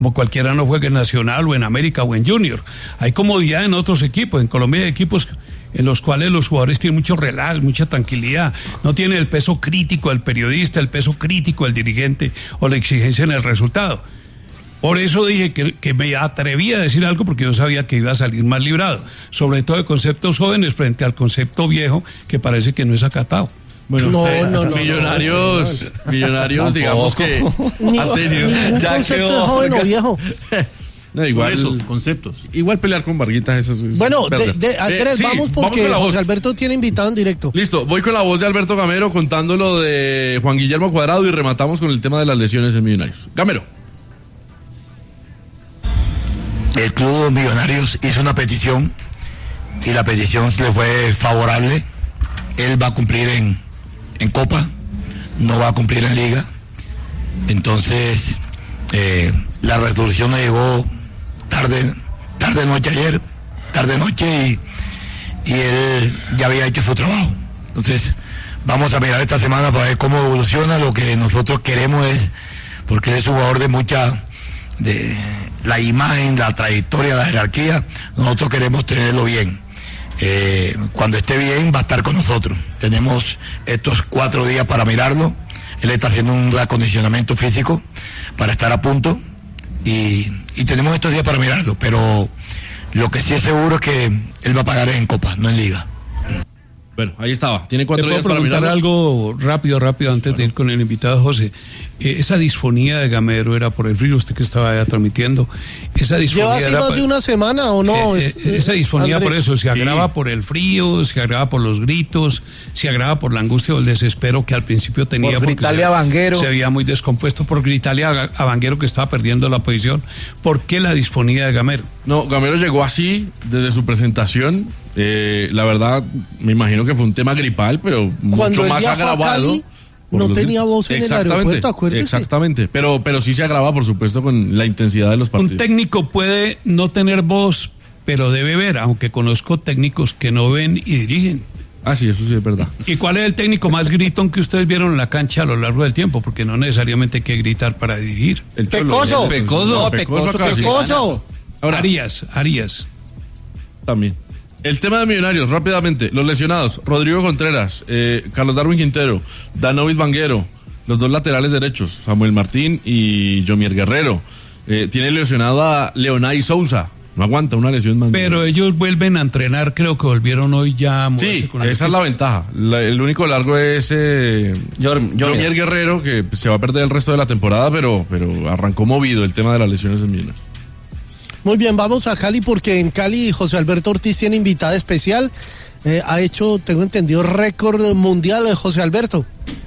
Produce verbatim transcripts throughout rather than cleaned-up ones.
como cualquiera no juegue en Nacional o en América o en Junior. Hay comodidad en otros equipos. En Colombia hay equipos en los cuales los jugadores tienen mucho relax, mucha tranquilidad. No tienen el peso crítico del periodista, el peso crítico del dirigente o la exigencia en el resultado. Por eso dije que, que me atreví a decir algo, porque yo sabía que iba a salir más librado, sobre todo de conceptos jóvenes frente al concepto viejo que parece que no es acatado. Bueno, no, eh, no, no, millonarios, no, no. millonarios, digamos que Ni, han tenido, ningún ya concepto quedó, de joven o viejo. No, igual, eso, conceptos. Igual pelear con Varguitas, eso es. Bueno, de, perder. de, Andrés, Eh, sí, vamos porque vamos José Alberto tiene invitado en directo. Listo, voy con la voz de Alberto Gamero contando lo de Juan Guillermo Cuadrado y rematamos con el tema de las lesiones en Millonarios. Gamero. El club de Millonarios hizo una petición y la petición le fue favorable. Él va a cumplir en, en Copa, no va a cumplir en Liga. Entonces, eh, la resolución nos llegó tarde, tarde noche ayer, tarde noche y, y él ya había hecho su trabajo. Entonces, vamos a mirar esta semana para ver cómo evoluciona. Lo que nosotros queremos es, porque él es un jugador de mucha... de la imagen, la trayectoria, la jerarquía, nosotros queremos tenerlo bien. Eh, cuando esté bien va a estar con nosotros. Tenemos estos cuatro días para mirarlo. Él está haciendo un reacondicionamiento físico para estar a punto y, y tenemos estos días para mirarlo, pero lo que sí es seguro es que él va a pagar en Copa, no en Liga. Bueno, ahí estaba. Tiene cuatro ¿Te puedo días para preguntar mirarlos? algo rápido, rápido, antes bueno. de ir con el invitado José? Eh, esa disfonía de Gamero era por el frío, usted que estaba ya transmitiendo. Esa disfonía ¿Lleva así era más pa- de una semana o no? Eh, Es- eh, esa disfonía Andrés. por eso, se agrava Sí. por el frío, se agrava por los gritos, se agrava por la angustia o el desespero que al principio tenía. Por gritarle se, a Vanguero. Se veía muy descompuesto, por gritarle a, a Vanguero que estaba perdiendo la posición. ¿Por qué la disfonía de Gamero? No, Gamero llegó así desde su presentación. Eh, la verdad, me imagino que fue un tema gripal, pero Cuando mucho él más viajó a agravado. Cali, por no los tenía gritos. voz en el Exactamente, aeropuerto, acuérdese. Exactamente, pero, pero sí se agrava, por supuesto, con la intensidad de los partidos. Un técnico puede no tener voz, pero debe ver, aunque conozco técnicos que no ven y dirigen. Ah, sí, eso sí es verdad. ¿Y cuál es el técnico más gritón que ustedes vieron en la cancha a lo largo del tiempo? Porque no necesariamente hay que gritar para dirigir. El Pecoso. Cholo, Pecoso. No, Pecoso, casi. ¡Pecoso! Ahora, Arias, Arias. también. El tema de Millonarios, rápidamente. Los lesionados, Rodrigo Contreras, eh, Carlos Darwin Quintero, Danovis Vanguero, los dos laterales derechos, Samuel Martín y Jomier Guerrero. Eh, tiene lesionado a Leonay Sousa. No aguanta una lesión más. Pero ellos vuelven a entrenar, creo que volvieron hoy ya a moverse Sí, con el esa es equipo. la ventaja. La- el único largo es eh, Yor- Jomier Jomier. Guerrero, que se va a perder el resto de la temporada, pero, pero arrancó movido el tema de las lesiones en Millonarios. Muy bien, vamos a Cali porque en Cali José Alberto Ortiz tiene invitada especial. Eh, ha hecho, tengo entendido, récord mundial de José Alberto.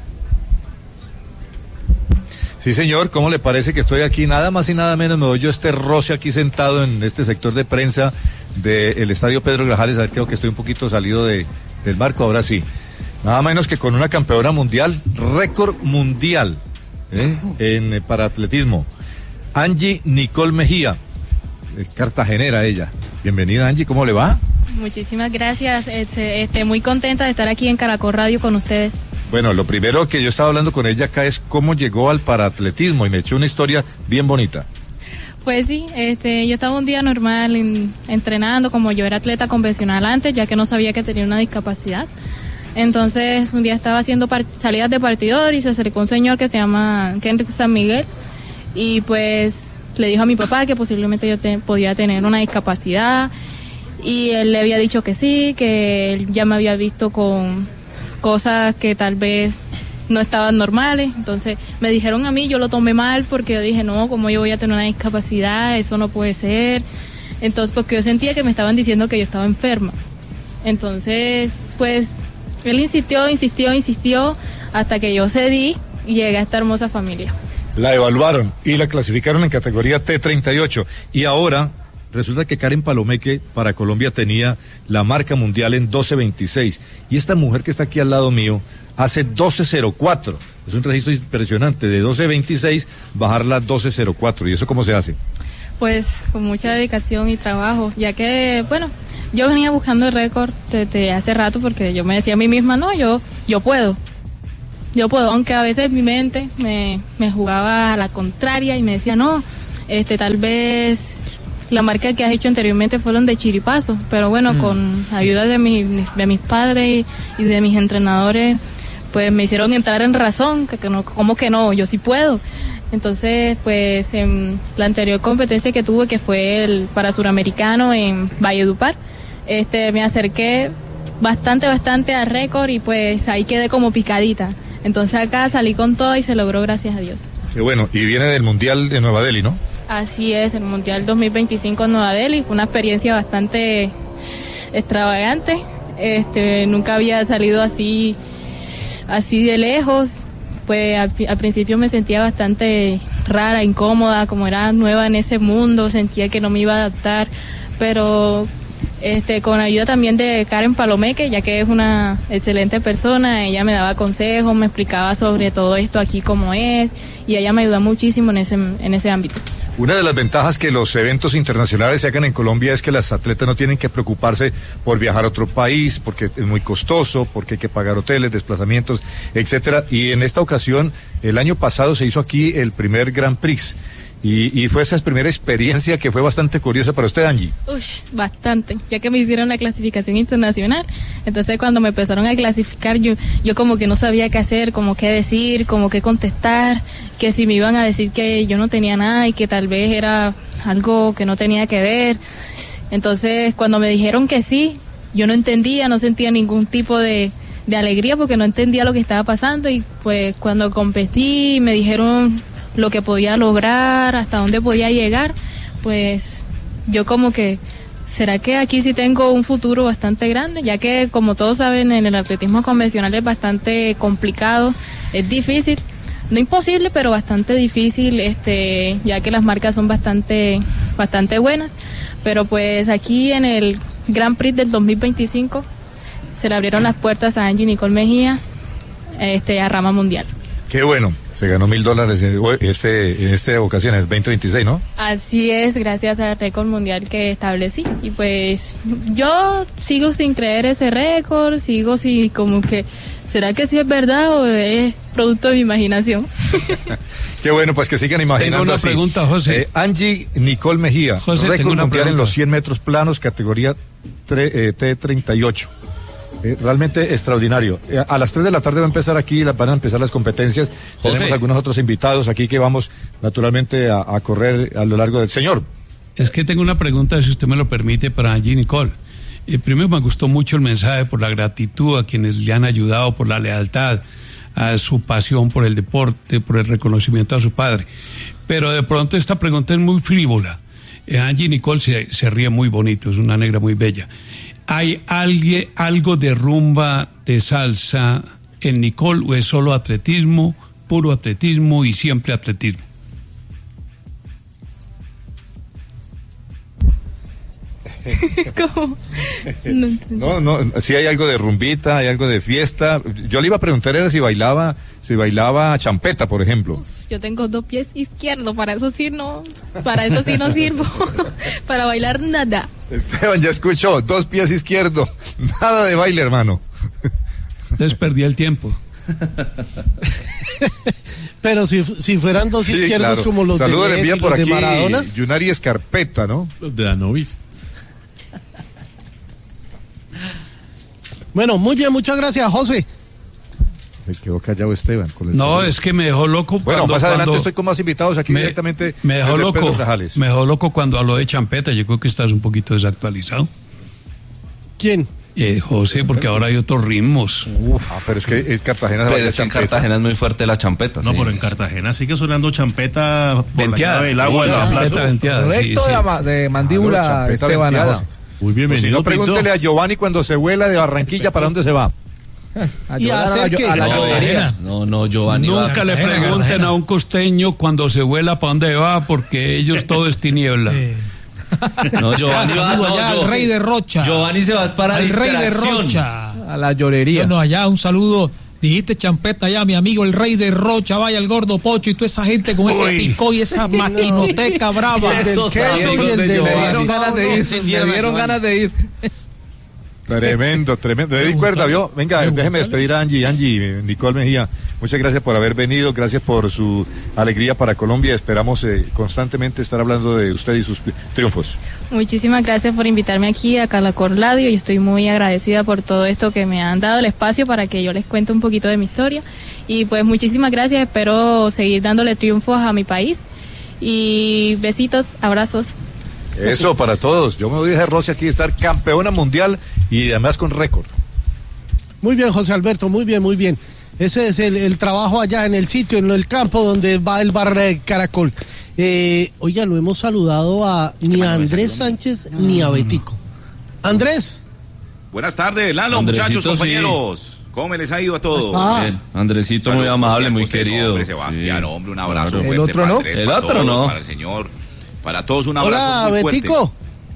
Sí, señor, ¿cómo le parece que estoy aquí? Nada más y nada menos me doy yo este roce aquí sentado en este sector de prensa del Estadio Pedro Grajales. Creo que estoy un poquito salido de, del barco, ahora sí. Nada menos que con una campeona mundial, récord mundial ¿eh? en eh, para atletismo. Angie Nicole Mejía, eh, cartagenera ella. Bienvenida, Angie, ¿cómo le va? Muchísimas gracias, este, este, muy contenta de estar aquí en Caracol Radio con ustedes. Bueno, lo primero que yo estaba hablando con ella acá es cómo llegó al paraatletismo y me echó una historia bien bonita. Pues sí, este, yo estaba un día normal en- entrenando, como yo era atleta convencional antes, ya que no sabía que tenía una discapacidad. Entonces, un día estaba haciendo par- salidas de partidor y se acercó un señor que se llama Kenrick San Miguel y pues le dijo a mi papá que posiblemente yo te- podía tener una discapacidad y él le había dicho que sí, que él ya me había visto con cosas que tal vez no estaban normales. Entonces me dijeron a mí, yo lo tomé mal porque yo dije, no, ¿cómo yo voy a tener una discapacidad? Eso no puede ser. Entonces, porque yo sentía que me estaban diciendo que yo estaba enferma. Entonces, pues, él insistió, insistió, insistió, hasta que yo cedí y llegué a esta hermosa familia. La evaluaron y la clasificaron en categoría T treinta y ocho. Y ahora resulta que Karen Palomeque para Colombia tenía la marca mundial en doce veintiséis. Y esta mujer que está aquí al lado mío hace doce cero cuatro. Es un registro impresionante. De doce veintiséis bajarla a doce cero cuatro. ¿Y eso cómo se hace? Pues con mucha dedicación y trabajo, ya que, bueno, yo venía buscando el récord desde hace rato porque yo me decía a mí misma, no, yo, yo puedo. Yo puedo, aunque a veces mi mente me, me jugaba a la contraria y me decía, no, este, tal vez la marca que has hecho anteriormente fueron de chiripazo, pero bueno, mm. con ayuda de, mi, de mis padres y, y de mis entrenadores, pues me hicieron entrar en razón, que, que no, ¿cómo que no? Yo sí puedo. Entonces, pues en la anterior competencia que tuve, que fue el para Suramericano en Valledupar, este, me acerqué bastante, bastante al récord y pues ahí quedé como picadita. Entonces acá salí con todo y se logró, gracias a Dios. Qué bueno, y viene del Mundial de Nueva Delhi, ¿no? Así es, el Mundial dos mil veinticinco en Nueva Delhi, fue una experiencia bastante extravagante, este, nunca había salido así, así de lejos, pues al, al principio me sentía bastante rara, incómoda, como era nueva en ese mundo, sentía que no me iba a adaptar, pero este, con ayuda también de Karen Palomeque, ya que es una excelente persona, ella me daba consejos, me explicaba sobre todo esto aquí cómo es, y ella me ayudó muchísimo en ese, en ese ámbito. Una de las ventajas que los eventos internacionales se hagan en Colombia es que las atletas no tienen que preocuparse por viajar a otro país, porque es muy costoso, porque hay que pagar hoteles, desplazamientos, etcétera. Y en esta ocasión, el año pasado se hizo aquí el primer Grand Prix. Y, y fue esa primera experiencia que fue bastante curiosa para usted, Angie. Uy, bastante, ya que me hicieron la clasificación internacional. Entonces cuando me empezaron a clasificar, yo, yo como que no sabía qué hacer, como qué decir, como qué contestar, que si me iban a decir que yo no tenía nada y que tal vez era algo que no tenía que ver. Entonces cuando me dijeron que sí, yo no entendía, no sentía ningún tipo de, de alegría porque no entendía lo que estaba pasando, y pues cuando competí me dijeron lo que podía lograr, hasta dónde podía llegar, pues yo como que, ¿será que aquí sí tengo un futuro bastante grande? Ya que, como todos saben, en el atletismo convencional es bastante complicado, es difícil, no imposible, pero bastante difícil, este, ya que las marcas son bastante, bastante buenas, pero pues aquí en el Grand Prix del dos mil veinticinco se le abrieron las puertas a Angie Nicole Mejía, este, a rama mundial. Qué bueno. Se ganó mil dólares en este, en esta ocasión, en el veinte veintiséis, ¿no? Así es, gracias al récord mundial que establecí. Y pues yo sigo sin creer ese récord, sigo sin como que, ¿será que sí es verdad o es producto de mi imaginación? Qué bueno, pues que sigan imaginando. Tengo una así. pregunta, José. Eh, Angie Nicole Mejía, José, récord mundial pregunta. en los cien metros planos, categoría T treinta y ocho. Eh, realmente extraordinario. Eh, a las tres de la tarde va a empezar aquí, la, van a empezar las competencias. José. Tenemos algunos otros invitados aquí que vamos naturalmente a, a correr a lo largo del señor. Es que tengo una pregunta, si usted me lo permite, para Angie Nicole. Eh, primero me gustó mucho el mensaje por la gratitud a quienes le han ayudado, por la lealtad, a su pasión por el deporte, por el reconocimiento a su padre. Pero de pronto esta pregunta es muy frívola. Eh, Angie Nicole se, se ríe muy bonito, es una negra muy bella. ¿Hay alguien, algo de rumba, de salsa en Nicole, o es solo atletismo, puro atletismo y siempre atletismo? ¿Cómo? No, No, no, sí hay algo de rumbita, hay algo de fiesta. Yo le iba a preguntar era si bailaba, si bailaba champeta, por ejemplo. Yo tengo dos pies izquierdos, para eso sí no, para eso sí no sirvo, para bailar nada. Esteban, ya escuchó, dos pies izquierdos, nada de baile, hermano. Entonces perdí el tiempo. Pero si, si fueran dos Sí, izquierdos claro. como los Saludos, le de Messi, envían por los de aquí Maradona. Yunari Escarpeta, ¿no? Los de Danovis. Bueno, muy bien, muchas gracias, José. Se quedó callado Esteban. Con el No, saludo. es que me dejó loco. Bueno, cuando, más adelante cuando estoy con más invitados aquí me, directamente. me dejó desde loco. Pedro Grajales. Me dejó loco cuando habló de champeta. Yo creo que estás un poquito desactualizado. ¿Quién? Eh, José, porque ahora hay otros ritmos. Ah, pero es que en Cartagena se Pero baila es que en champeta. Cartagena es muy fuerte la champeta. No, sí. pero en Cartagena sigue sonando champeta por Venteada. la llave del agua Sí, de la champeta plaza. venteada, sí, Recto sí. de, la ma- de mandíbula, Claro, champeta Esteban. venteada. José. Muy Pues bienvenido, si no, Pinto. pregúntele a Giovanni cuando se vuela de Barranquilla, ¿para dónde se va? A ¿Y ayudar a hacer la, qué? a la No, llorería. no, no, Giovanni. va- Nunca le Cartagena, pregunten Cartagena. a un costeño cuando se vuela para dónde va, porque ellos todo es tiniebla. No, Giovanni va. Saludo No, allá al Gio- rey de Rocha. Giovanni se va para Al rey de distracción. Rocha. A la llorería. Bueno, allá un saludo. Dijiste champeta allá, mi amigo el rey de Rocha, vaya el gordo Pocho y toda esa gente con ese Uy. picó y esa maquinoteca brava. El del Esos queso y amigos el de de Me Giovanni. dieron ganas de ir. Sí, Me Diana, dieron Giovanni. ganas de ir. Tremendo, tremendo. Le di cuerda, ¿vio? Venga, déjeme despedir a Angie. Angie, Nicole Mejía, muchas gracias por haber venido, gracias por su alegría para Colombia. Esperamos eh, constantemente estar hablando de usted y sus triunfos. Muchísimas gracias por invitarme aquí a Caracol Radio y estoy muy agradecida por todo esto que me han dado el espacio para que yo les cuente un poquito de mi historia. Y pues muchísimas gracias, espero seguir dándole triunfos a mi país. Y besitos, abrazos. Eso para todos. Yo me voy a dejar Rosy aquí estar campeona mundial y además con récord. Muy bien, José Alberto, muy bien, muy bien. Ese es el, el trabajo allá en el sitio, en el campo donde va el bar de Caracol. Eh, oiga, no hemos saludado a ni a Andrés Sánchez no, ni a Betico. Andrés. Buenas tardes, Lalo, Andresito, muchachos, compañeros. Sí. ¿Cómo les ha ido a todos? Ah. Bien. Andresito, muy amable, muy querido. Hombre, Sebastián, sí. Hombre, un abrazo Claro. fuerte ¿El otro para no? Andrés, El para otro todos, no. para el señor, para todos un abrazo Hola, muy fuerte. Betico.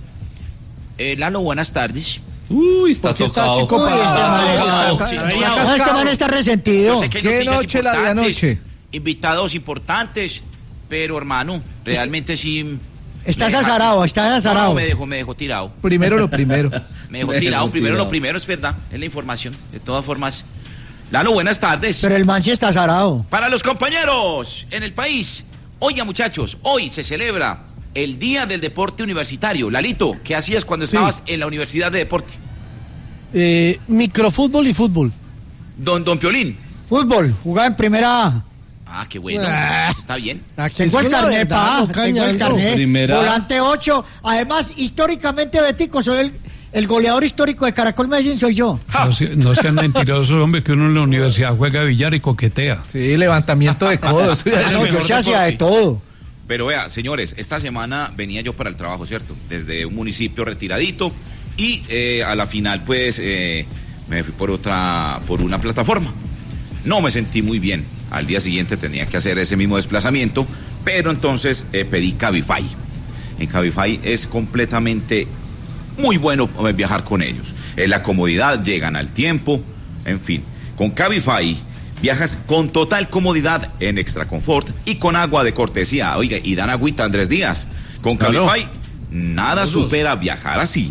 Eh, Lalo, buenas tardes. Uy, está ¿Por qué está tocado. chico Uy, para- este man está- Sí, No, este man está resentido. Yo sé que hay ¿Qué noticias noche la de importantes, anoche? invitados importantes, pero hermano, realmente sí. Estás me deja- azarado, estás azarado. No, no, me dejó, me dejó tirado. Primero lo primero. Me dejó Me tirado. dejó Primero tirado. lo primero, es verdad, es la información. De todas formas. Lalo, buenas tardes. Pero el man sí está azarado. Para los compañeros en el país. Oiga, muchachos, hoy se celebra el Día del Deporte Universitario. Lalito, ¿qué hacías cuando Sí. estabas en la Universidad de Deporte? Eh, microfútbol y fútbol. Don, don Piolín. Fútbol, jugaba en primera A. Ah, qué bueno. Ah. Está bien. Aquí Tengo es el una carnet, verdad, pa, no tengo el cañando. carnet. Primera. Volante ocho. Además, históricamente, Betico, soy el, el goleador histórico de Caracol Medellín, soy yo. No, se- no sean mentirosos, hombre, que uno en la universidad juega billar y coquetea. Sí, levantamiento de codos. No, yo se hacía de todo. Pero vea, señores, esta semana venía yo para el trabajo, ¿cierto? Desde un municipio retiradito y eh, a la final, pues, eh, me fui por otra, por una plataforma. No me sentí muy bien. Al día siguiente tenía que hacer ese mismo desplazamiento, pero entonces eh, pedí Cabify. En Cabify es completamente muy bueno eh, viajar con ellos. Eh, la comodidad, llegan al tiempo, en fin. Con Cabify viajas con total comodidad en extra confort y con agua de cortesía. Oiga, y dan agüita Andrés Díaz. Con Claro. Cabify nada supera viajar así.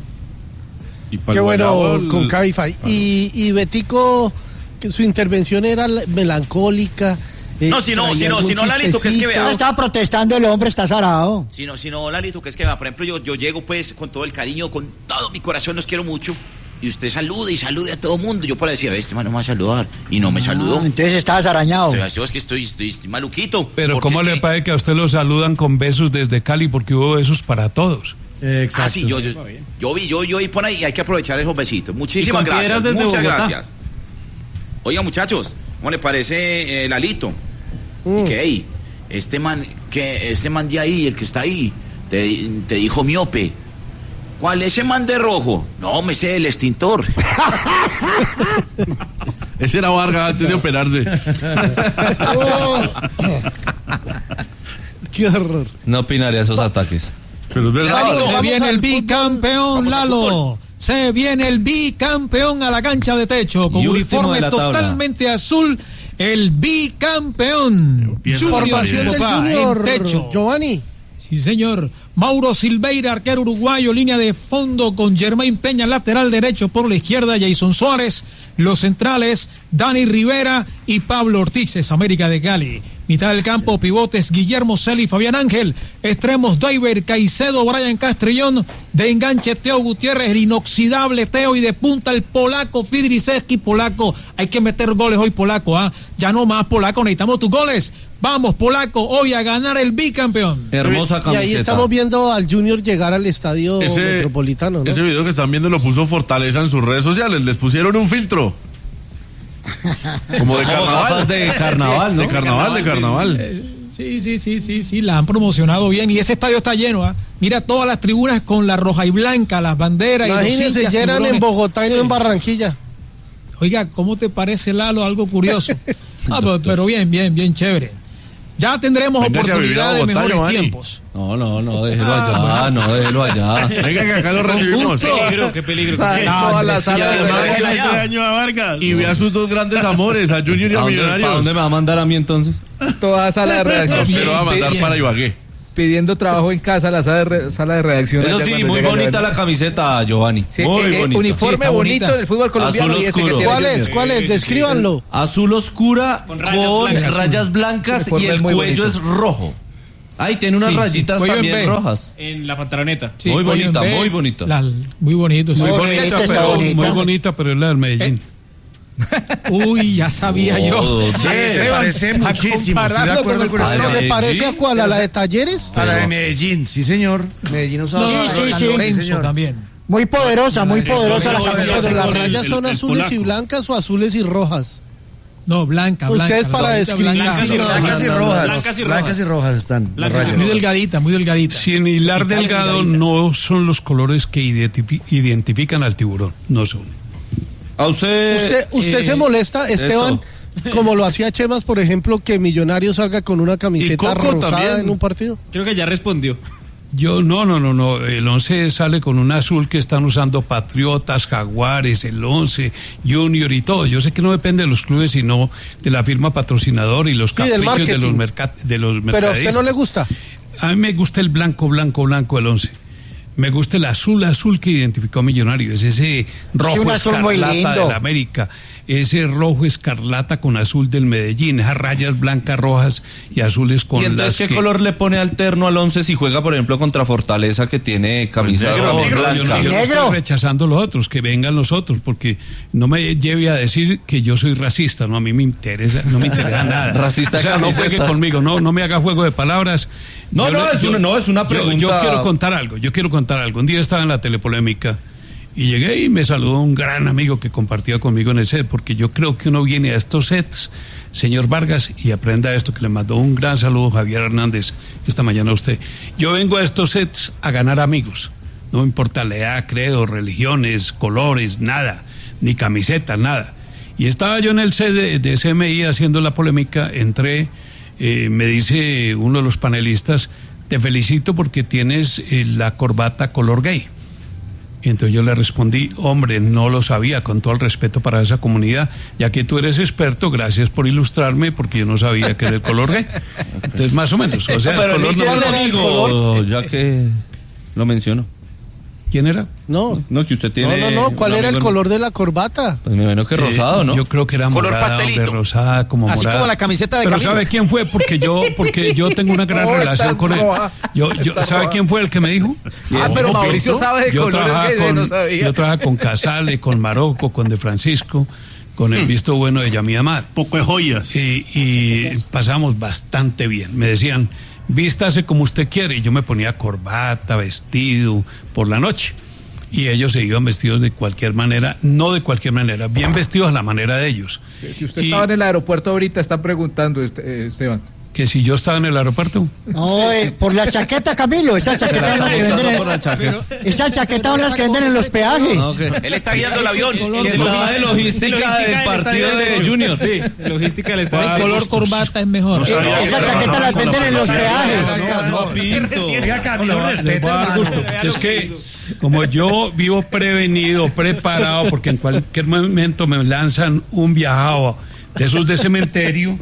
Y para Qué el bueno guayabo, el- con Cabify. Y, y Betico, que su intervención era la- melancólica. eh, No, si no, traía si no, algún si no, Lalito, que es que chistecito. vea. Estaba protestando el hombre, está azarado. Si no, si no, Lalito, que es que, va, por ejemplo, yo, yo llego pues con todo el cariño, con todo mi corazón, los quiero mucho. Y usted saluda y salude a todo mundo. Yo por ahí decía, ve, este man no me va a saludar. Y no me saludó. Ah, entonces estaba azarañado. O sea, es que estoy, estoy, estoy maluquito. Pero porque ¿cómo es le que- parece que a usted lo saludan con besos desde Cali? Porque hubo besos para todos. Ah, sí, yo, yo, yo vi, yo, yo vi por ahí y hay que aprovechar esos besitos. Muchísimas Y con gracias. piedras desde Muchas Bogotá. gracias. Oiga, muchachos, ¿cómo le parece eh, Lalito? Mm. Que hey, este man, que este man de ahí, el que está ahí, te, te dijo miope. ¿Cuál es ese man de rojo? No, me sé el extintor. Ese era Vargas antes de operarse. Qué horror. No opinaría esos ataques. Pero es verdad. Vamos, Se vamos viene al el fútbol. bicampeón, Vamos al Lalo. Se viene el bicampeón a la cancha de techo con Y último uniforme de la tabla. totalmente azul. El bicampeón. Pienso Junior, Formación del papá, Junior, en techo. Giovanni. Sí, señor. Mauro Silveira, arquero uruguayo, línea de fondo con Germain Peña, lateral derecho por la izquierda, Jason Suárez, los centrales, Dani Rivera y Pablo Ortiz, es América de Cali. Mitad del campo, pivotes, Guillermo Celi y Fabián Ángel. Extremos, Daiver Caicedo, Brian Castrillón. De enganche, Teo Gutiérrez, el inoxidable Teo. Y de punta, el polaco, Fidriseski, polaco. Hay que meter goles hoy, polaco, ¿ah? Ya no más, polaco, necesitamos tus goles. Vamos, polaco, hoy a ganar el bicampeón. Hermosa Y camiseta. ahí estamos viendo al Junior llegar al estadio Ese, metropolitano, ¿no? ese video que están viendo lo puso Fortaleza en sus redes sociales. Les pusieron un filtro. Como de Como carnaval. gafas de carnaval, ¿no? De carnaval, de carnaval. Sí, sí, sí, sí, sí, la han promocionado bien y ese estadio está lleno, ¿ah? Mira todas las tribunas con la roja y blanca, las banderas y los Imagínense, hinchas, llenan en tiburones. Bogotá y no en Barranquilla. Oiga, ¿cómo te parece, Lalo? Algo curioso. Ah, pero, pero bien, bien, bien chévere. Ya tendremos Véngase a vivir a oportunidad de Bogotá, mejores Giovanni. tiempos. No, no, no, déjelo allá, no, déjelo allá. Venga, que acá lo recibimos. Qué peligro, qué peligro. Sa- toda la Y sala de además, Déjela ese ya. año a Vargas. Y ve a sus dos grandes amores, a Junior y ¿A a dónde, Millonarios. ¿Para dónde me va a mandar a mí entonces? toda sala de redacción. Se lo va a mandar bien. para Ibagué. Pidiendo trabajo en casa a la sala de, re- sala de redacción. Eso allá sí, cuando muy llega bonita Leonel. la camiseta, Giovanni. Sí, muy eh, eh, bonita. uniforme Sí, está bonito bonita. del fútbol colombiano. Azul y ese que oscuro. tiene ¿Cuál Junior. es? ¿Cuál es? Descríbanlo. Azul oscura con rayas rayas blancas. blancas, El uniforme y es el muy cuello bonito. es rojo. Ahí tiene unas Sí, sí. rayitas Cuello en también B. rojas. En la pantaloneta. Sí, Muy cuello en bonita, B, muy bonita. la- muy bonito. sí. Muy Muy bonita, bonita, está pero, bonita. muy bonita, pero es la del Medellín. Uy, ya sabía yo. Oh, sí. Se parece a muchísimo. Estoy de compararlo acuerdo con con el usted. Medellín. ¿Se parece a cuál? ¿A la de Talleres? A la de Medellín, sí señor. Medellín usaba No, Sí, sí, San sí. Lorenzo señor. también. Muy poderosa, muy poderosa la Pero camiseta. Pero las el- rayas el- son el azules y polaco. blancas o azules y rojas. No, blanca, blanca. Ustedes para la describir, blanca, sí, no, Blancas y no, no, rojas. blancas y rojas. Blancas y rojas están. las Blancas y rayas. muy delgadita, muy delgadita. Sin hilar Y tal delgado delgadita. no son los colores que identifi- identifican al tiburón, no son. A usted. Usted, usted eh, se molesta, Esteban, como lo hacía Chemas, por ejemplo, que Millonarios salga con una camiseta Coco rosada también. en un partido. Creo que ya respondió. Yo, no, no, no, no. El once sale con un azul que están usando Patriotas, Jaguares, el once, Junior y todo. Yo sé que no depende de los clubes, sino de la firma patrocinador y los Sí, del caprichos de los, marketing. merca- de los Pero a usted mercadistas. no le gusta. A mí me gusta el blanco, blanco, blanco del once. Me gusta el azul, azul que identificó a Millonarios. Ese rojo un azul muy escarlata lindo. del América. Ese rojo escarlata con azul del Medellín. Esas rayas blancas, rojas y azules con ¿Y entonces las qué que... color le pone alterno al once si juega, por ejemplo, contra Fortaleza, que tiene camisa Negro, roja, negro, yo no, blanca? yo no Negro. estoy rechazando los otros, que vengan los otros, porque no me lleve a decir que yo soy racista, no, a mí me interesa, no me interesa nada. Racista O sea, de no camisetas. juegue conmigo, no, no me haga juego de palabras. No, Yo no, le- es una- no, es una yo- pregunta- Yo, quiero contar algo, yo quiero contar algo. Un día estaba en la telepolémica y llegué y me saludó un gran amigo que compartía conmigo en el set, porque yo creo que uno viene a estos sets, señor Vargas, y aprenda esto, que le mandó un gran saludo Javier Hernández esta mañana a usted. Yo vengo a estos sets a ganar amigos. No me importa la edad, credo, religiones, colores, nada, ni camiseta, nada. Y estaba yo en el set de, de C M I haciendo la polémica, entré, eh, me dice uno de los panelistas, te felicito porque tienes eh, la corbata color gay. Y entonces yo le respondí, hombre, no lo sabía, con todo el respeto para esa comunidad, ya que tú eres experto, gracias por ilustrarme, porque yo no sabía que era el color gay. Entonces, más o menos, o sea, el Pero color ni no yo me lo lo digo, ya que lo menciono. ¿Quién era? No. No, que usted tiene... No, no, no. ¿Cuál un era el amigo- color de la corbata? Pues me imagino que rosado, Eh, ¿no? Yo creo que era Color morada, pastelito. hombre, rosada, como Así morada. como la camiseta de Pero Camilo. ¿sabe quién fue? Porque yo, porque yo tengo una gran No, está relación con él. roja. Yo, yo, Está ¿sabe roja. quién fue el que me dijo? Ah, pero Ojo, Mauricio ¿no? sabe de yo colores trabajaba gays, con, no sabía. Yo trabajaba con Casale, con Marocco, con De Francisco, con el visto bueno de Yamí Amad. Poco de joyas. Y, y pasamos bastante bien. Me decían, vístase como usted quiere. Y yo me ponía corbata, vestido, por la noche. Y ellos se iban vestidos de cualquier manera, no de cualquier manera, bien vestidos a la manera de ellos. Si usted Y- estaba en el aeropuerto ahorita, está preguntando, este- eh, Esteban. Que si yo estaba en el aeropuerto. No, eh, por la chaqueta, Camilo. Esa chaqueta son las que venden en, Por la chaqueta. esas chaquetas son las que venden en los peajes. Ah, ok. Él está guiando el avión. Que estaba de logística del partido de Junior. Sí, logística del El estadio. color corbata es mejor. Eh, Esa chaqueta las venden en los peajes. No, no, Pinto. Oiga, Camilo, No, les voy respeta, a dar hermano. gusto, porque es que como yo vivo prevenido, preparado, porque en cualquier momento me lanzan un viajado de esos de cementerio.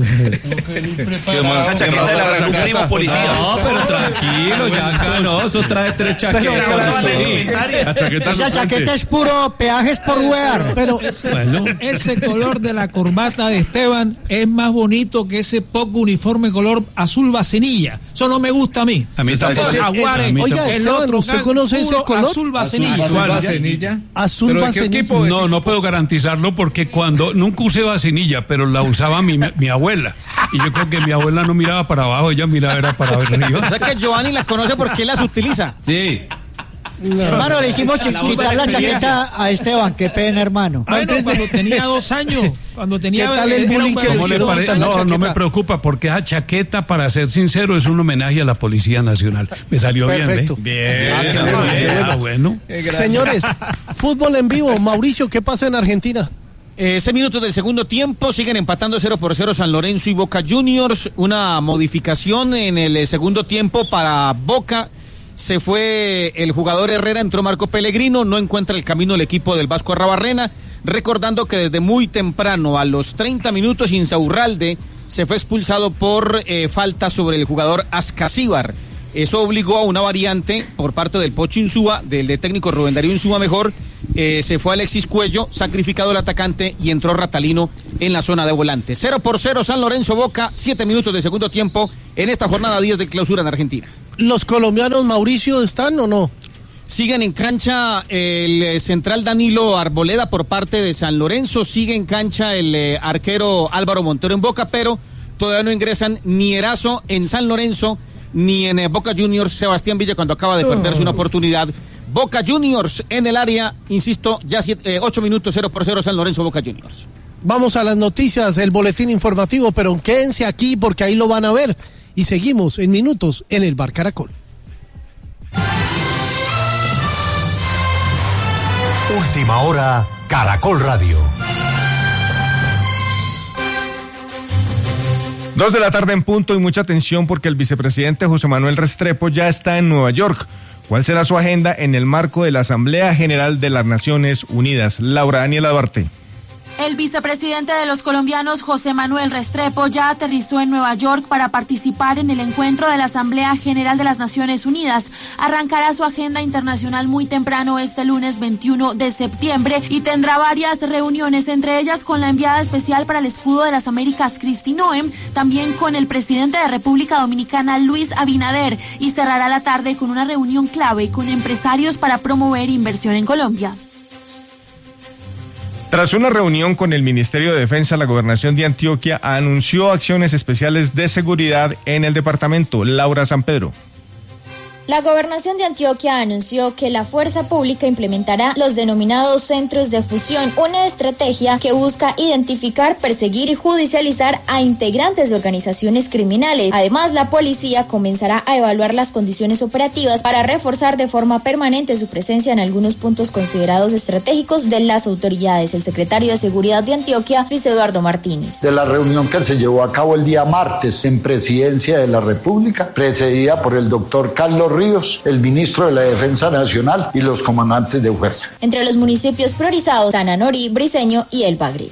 ¿Qué más? Esa chaqueta la regaló un primo policía. No, pero tranquilo, ya acá no, eso trae tres chaquetas. La chaqueta Esa no chaqueta frente. es puro peajes por wear. Pero Bueno, Ese color de la corbata de Esteban es más bonito que ese poco uniforme color azul vacinilla. Eso no me gusta a mí. a mí tampoco. ese- Jaguares, A mí oiga, tampoco. el Esteban, otro ¿usted acá, conoce ese puro color? azul vacinilla. Azul ¿Cuál? vacinilla. Azul ¿Pero de qué vacinilla. equipo? No, no puedo garantizarlo porque cuando nunca usé vacinilla, pero la usaba mi, mi abuela. Y yo creo que mi abuela no miraba para abajo, ella miraba era para arriba. O sea que Giovanni las conoce porque él las utiliza. Sí. Hermano, le hicimos quitar la chaqueta a Esteban. Qué pena, hermano. Bueno, cuando tenía dos años, cuando tenía... ¿Qué tal el era un bullying que bebé. ¿Cómo le hicieron parece? quitar la No, no chaqueta? me preocupa porque esa chaqueta, para ser sincero, es un homenaje a la Policía Nacional. Me salió Perfecto. bien, ¿eh? Ah, Bien. qué bueno, qué bueno. Ah, bueno. Señores, fútbol en vivo. Mauricio, ¿qué pasa en Argentina? Eh, seis minutos del segundo tiempo, siguen empatando cero por cero San Lorenzo y Boca Juniors. Una modificación en el eh, segundo tiempo para Boca. Se fue el jugador Herrera, entró Marco Pellegrino, no encuentra el camino el equipo del Vasco Arrabarrena. Recordando que desde muy temprano, a los treinta minutos, Insaurralde se fue expulsado por eh, falta sobre el jugador Ascasíbar. Eso obligó a una variante por parte del Pocho Insúa, del de técnico Rubén Darío Insúa mejor. Eh, se fue Alexis Cuello, sacrificado el atacante, y entró Ratalino en la zona de volante. Cero por cero San Lorenzo Boca, siete minutos de segundo tiempo en esta jornada diez de clausura en Argentina. ¿Los colombianos, Mauricio, están o no? Siguen en cancha el central Danilo Arboleda por parte de San Lorenzo, sigue en cancha el eh, arquero Álvaro Montero en Boca, pero todavía no ingresan ni Erazo en San Lorenzo, ni en eh, Boca Juniors Sebastián Villa, cuando acaba de perderse una oportunidad. Boca Juniors en el área, insisto, ya siete, eh, ocho minutos, cero por cero San Lorenzo Boca Juniors. Vamos a las noticias, el boletín informativo, pero quédense aquí porque ahí lo van a ver. Y seguimos en minutos en el Bar Caracol. Última hora, Caracol Radio. Dos de la tarde en punto y mucha atención porque el vicepresidente José Manuel Restrepo ya está en Nueva York. ¿Cuál será su agenda en el marco de la Asamblea General de las Naciones Unidas? Laura Daniela Duarte. El vicepresidente de los colombianos, José Manuel Restrepo, ya aterrizó en Nueva York para participar en el encuentro de la Asamblea General de las Naciones Unidas. Arrancará su agenda internacional muy temprano este lunes veintiuno de septiembre y tendrá varias reuniones, entre ellas con la enviada especial para el Escudo de las Américas, Kristi Noem, también con el presidente de República Dominicana, Luis Abinader, y cerrará la tarde con una reunión clave con empresarios para promover inversión en Colombia. Tras una reunión con el Ministerio de Defensa, la Gobernación de Antioquia anunció acciones especiales de seguridad en el departamento. Laura San Pedro. La Gobernación de Antioquia anunció que la fuerza pública implementará los denominados centros de fusión, una estrategia que busca identificar, perseguir y judicializar a integrantes de organizaciones criminales. Además, la policía comenzará a evaluar las condiciones operativas para reforzar de forma permanente su presencia en algunos puntos considerados estratégicos de las autoridades. El secretario de Seguridad de Antioquia, Luis Eduardo Martínez. De la reunión que se llevó a cabo el día martes en Presidencia de la República, precedida por el doctor Carlos Ríos, el ministro de la Defensa Nacional y los comandantes de fuerza. Entre los municipios priorizados, Tananori, Briceño y El Bagre.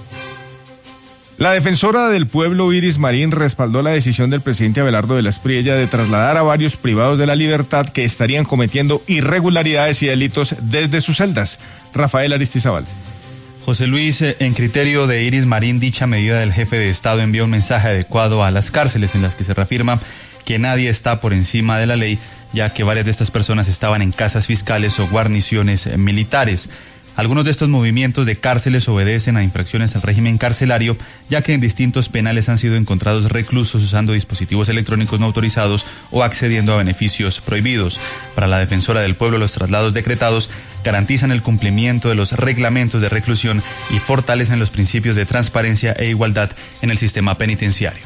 La defensora del pueblo Iris Marín respaldó la decisión del presidente Abelardo de la Espriella de trasladar a varios privados de la libertad que estarían cometiendo irregularidades y delitos desde sus celdas. Rafael Aristizábal. José Luis, en criterio de Iris Marín, dicha medida del jefe de Estado envía un mensaje adecuado a las cárceles en las que se reafirma que nadie está por encima de la ley, ya que varias de estas personas estaban en casas fiscales o guarniciones militares. Algunos de estos movimientos de cárceles obedecen a infracciones al régimen carcelario, ya que en distintos penales han sido encontrados reclusos usando dispositivos electrónicos no autorizados o accediendo a beneficios prohibidos. Para la defensora del pueblo, los traslados decretados garantizan el cumplimiento de los reglamentos de reclusión y fortalecen los principios de transparencia e igualdad en el sistema penitenciario.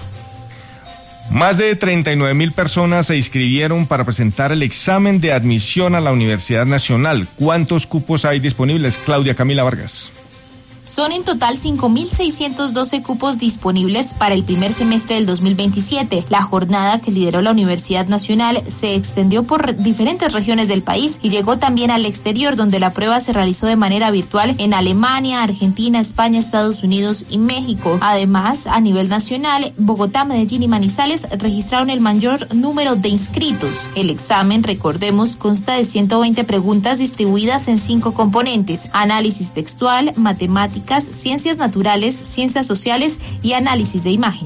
Más de treinta y nueve mil personas se inscribieron para presentar el examen de admisión a la Universidad Nacional. ¿Cuántos cupos hay disponibles? Claudia Camila Vargas. Son en total cinco mil seiscientos doce cupos disponibles para el primer semestre del dos mil veintisiete. La jornada que lideró la Universidad Nacional se extendió por diferentes regiones del país y llegó también al exterior, donde la prueba se realizó de manera virtual en Alemania, Argentina, España, Estados Unidos y México. Además, a nivel nacional, Bogotá, Medellín y Manizales registraron el mayor número de inscritos. El examen, recordemos, consta de ciento veinte preguntas distribuidas en cinco componentes: análisis textual, matemáticas, ciencias naturales, ciencias sociales y análisis de imagen.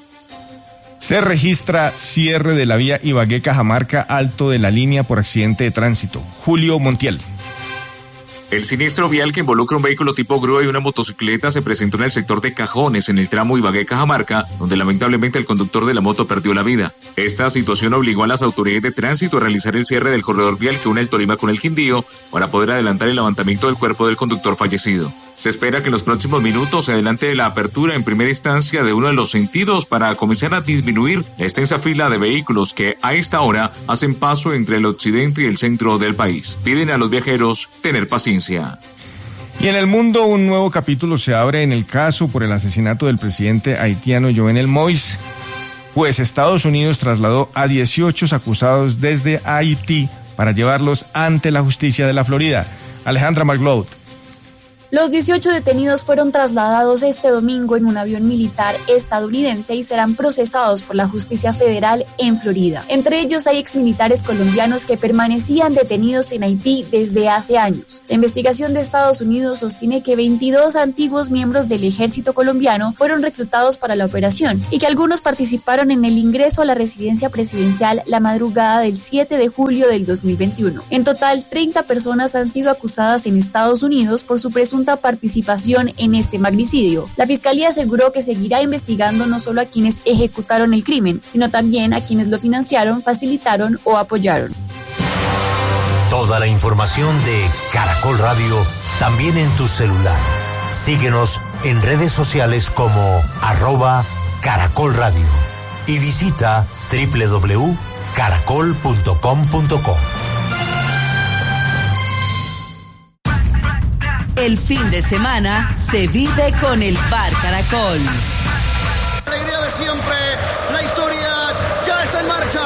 Se registra cierre de la vía Ibagué-Cajamarca, alto de la línea por accidente de tránsito. Julio Montiel. El siniestro vial que involucra un vehículo tipo grúa y una motocicleta se presentó en el sector de Cajones, en el tramo Ibagué-Cajamarca, donde lamentablemente el conductor de la moto perdió la vida. Esta situación obligó a las autoridades de tránsito a realizar el cierre del corredor vial que une el Tolima con el Quindío para poder adelantar el levantamiento del cuerpo del conductor fallecido. Se espera que en los próximos minutos se adelante la apertura en primera instancia de uno de los sentidos para comenzar a disminuir la extensa fila de vehículos que a esta hora hacen paso entre el occidente y el centro del país. Piden a los viajeros tener paciencia. Y en el mundo, un nuevo capítulo se abre en el caso por el asesinato del presidente haitiano Jovenel Moïse, pues Estados Unidos trasladó a dieciocho acusados desde Haití para llevarlos ante la justicia de la Florida. Alejandra McLeod. Los dieciocho detenidos fueron trasladados este domingo en un avión militar estadounidense y serán procesados por la justicia federal en Florida. Entre ellos hay exmilitares colombianos que permanecían detenidos en Haití desde hace años. La investigación de Estados Unidos sostiene que veintidós antiguos miembros del ejército colombiano fueron reclutados para la operación y que algunos participaron en el ingreso a la residencia presidencial la madrugada del siete de julio del dos mil veintiuno. En total, treinta personas han sido acusadas en Estados Unidos por su presunta participación en este magnicidio. La Fiscalía aseguró que seguirá investigando no solo a quienes ejecutaron el crimen, sino también a quienes lo financiaron, facilitaron o apoyaron. Toda la información de Caracol Radio también en tu celular. Síguenos en redes sociales como arroba Caracol Radio y visita doble u doble u doble u punto caracol punto com punto co. El fin de semana se vive con el Bar Caracol. Alegría de siempre, la historia ya está en marcha.